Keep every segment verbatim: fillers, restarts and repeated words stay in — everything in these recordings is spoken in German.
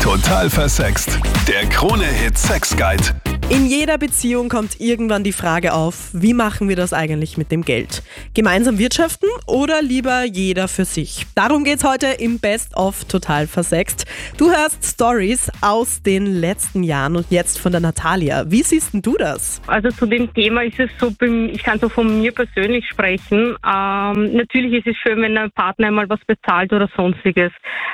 Total versext. Der Krone-Hit Sex Guide. In jeder Beziehung kommt irgendwann die Frage auf, wie machen wir das eigentlich mit dem Geld? Gemeinsam wirtschaften oder lieber jeder für sich? Darum geht's heute im Best of Total versext. Du hörst Stories aus den letzten Jahren und jetzt von der Natalia. Wie siehst denn du das? Also zu dem Thema ist es so, ich kann so von mir persönlich sprechen. Ähm, natürlich ist es schön, wenn ein Partner einmal was bezahlt oder sonstiges.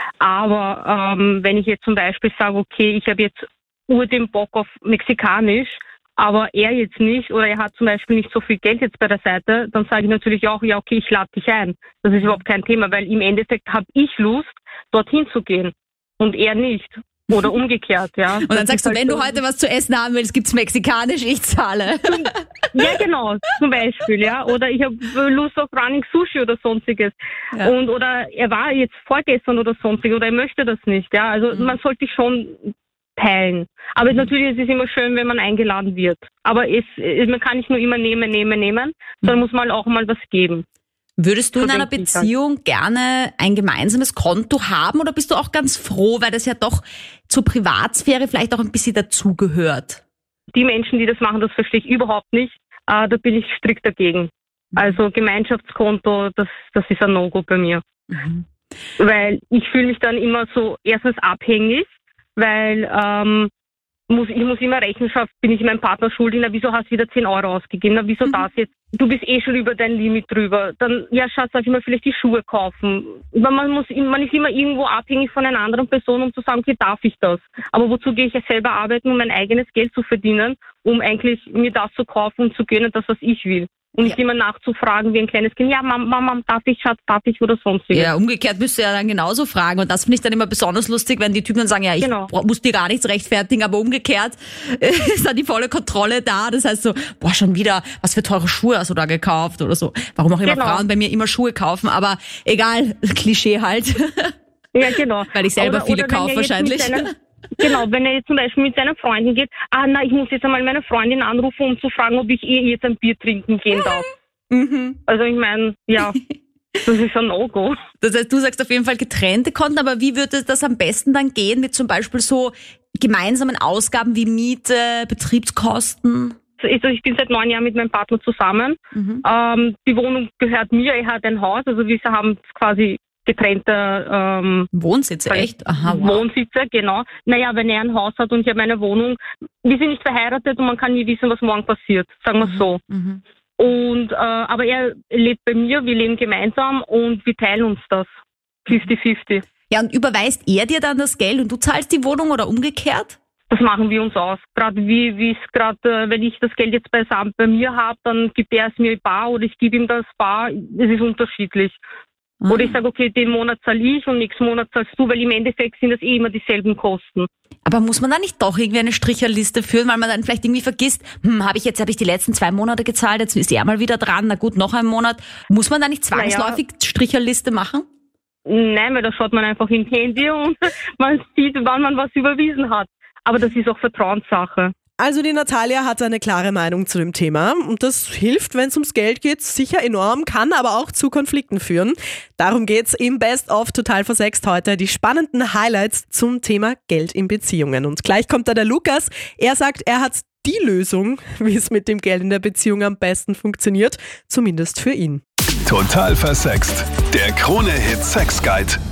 Aber ähm, wenn ich jetzt zum Beispiel sage, okay, ich habe jetzt ur den Bock auf Mexikanisch, aber er jetzt nicht oder er hat zum Beispiel nicht so viel Geld jetzt bei der Seite, dann sage ich natürlich auch, ja okay, ich lade dich ein. Das ist überhaupt kein Thema, weil im Endeffekt habe ich Lust, dorthin zu gehen und er nicht. Oder umgekehrt, ja. Und dann sagst du, wenn du heute was zu essen haben willst, gibt's Mexikanisch, ich zahle. Ja, genau, zum Beispiel, ja. Oder ich habe Lust auf Running Sushi oder sonstiges. Ja. Und oder er war jetzt vorgestern oder sonstiges oder er möchte das nicht, ja. Also mhm. man sollte schon teilen. Aber mhm. natürlich ist es immer schön, wenn man eingeladen wird. Aber es, man kann nicht nur immer nehmen, nehmen, nehmen, sondern mhm. muss mal auch mal was geben. Würdest du in einer Beziehung gerne ein gemeinsames Konto haben oder bist du auch ganz froh, weil das ja doch zur Privatsphäre vielleicht auch ein bisschen dazugehört? Die Menschen, die das machen, das verstehe ich überhaupt nicht. Äh, da bin ich strikt dagegen. Also Gemeinschaftskonto, das, das ist ein No-Go bei mir. Mhm. Weil ich fühle mich dann immer so erstens abhängig, weil ähm, muss, ich muss immer Rechenschaft, bin ich meinem Partner schuldig, na wieso hast du wieder zehn Euro ausgegeben, na wieso mhm. das jetzt? Du bist eh schon über dein Limit drüber. Dann, ja Schatz, darf ich mir vielleicht die Schuhe kaufen? Man muss, man ist immer irgendwo abhängig von einer anderen Person, um zu sagen, okay, darf ich das? Aber wozu gehe ich ja selber arbeiten, um mein eigenes Geld zu verdienen, um eigentlich mir das zu kaufen und zu gönnen, das, was ich will? Und nicht ja. immer nachzufragen wie ein kleines Kind, ja Mama, Mama, darf ich, Schatz, darf ich oder sonstiges. Ja, umgekehrt müsst ihr ja dann genauso fragen. Und das finde ich dann immer besonders lustig, wenn die Typen dann sagen, ja, ich genau. muss dir gar nichts rechtfertigen, aber umgekehrt ist dann die volle Kontrolle da. Das heißt so, boah, schon wieder, was für teure Schuhe hast du da gekauft oder so. Warum auch immer genau. Frauen bei mir immer Schuhe kaufen, aber egal, Klischee halt. Ja, genau. Weil ich selber oder, viele oder kaufe wahrscheinlich. Genau, wenn er jetzt zum Beispiel mit seinen Freunden geht, ah na, ich muss jetzt einmal meine Freundin anrufen, um zu fragen, ob ich eh jetzt ein Bier trinken gehen darf. Mhm. Also ich meine, ja, das ist ein No-Go. Das heißt, du sagst auf jeden Fall getrennte Konten, aber wie würde das am besten dann gehen mit zum Beispiel so gemeinsamen Ausgaben wie Miete, Betriebskosten? Also ich bin seit neun Jahren mit meinem Partner zusammen. Mhm. Ähm, die Wohnung gehört mir, er hat ein Haus, also wir haben quasi getrennte ähm, Wohnsitze, echt? Aha, wow. Wohnsitze, genau. Naja, wenn er ein Haus hat und ich habe eine Wohnung, wir sind nicht verheiratet und man kann nie wissen, was morgen passiert, sagen wir es so. Mhm. Und äh, aber er lebt bei mir, wir leben gemeinsam und wir teilen uns das. fünfzig fünfzig. Ja, und überweist er dir dann das Geld und du zahlst die Wohnung oder umgekehrt? Das machen wir uns aus. Gerade wie wie es gerade, äh, wenn ich das Geld jetzt beisammen bei mir habe, dann gibt er es mir bar oder ich gebe ihm das bar. Es ist unterschiedlich. Oder ich sage, okay, den Monat zahle ich und nächsten Monat zahlst du, weil im Endeffekt sind das eh immer dieselben Kosten. Aber muss man da nicht doch irgendwie eine Stricherliste führen, weil man dann vielleicht irgendwie vergisst, hm, habe ich jetzt habe ich die letzten zwei Monate gezahlt, jetzt ist er mal wieder dran, na gut, noch einen Monat. Muss man da nicht zwangsläufig naja. Stricherliste machen? Nein, weil da schaut man einfach im Handy und man sieht, wann man was überwiesen hat. Aber das ist auch Vertrauenssache. Also die Natalia hat eine klare Meinung zu dem Thema und das hilft, wenn es ums Geld geht, sicher enorm, kann aber auch zu Konflikten führen. Darum geht's im Best of Total versext heute, die spannenden Highlights zum Thema Geld in Beziehungen. Und gleich kommt da der Lukas, er sagt, er hat die Lösung, wie es mit dem Geld in der Beziehung am besten funktioniert, zumindest für ihn. Total versext, der Krone-Hit Sex Guide.